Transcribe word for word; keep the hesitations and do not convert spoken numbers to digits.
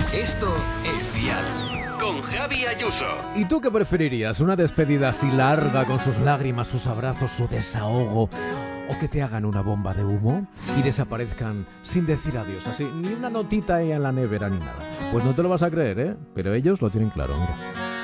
Esto es Dial, con Javi Ayuso. ¿Y tú qué preferirías? ¿Una despedida así larga con sus lágrimas, sus abrazos, su desahogo? ¿O que te hagan una bomba de humo y desaparezcan sin decir adiós? Así, ni una notita ahí en la nevera ni nada. Pues no te lo vas a creer, ¿eh? Pero ellos lo tienen claro, mira.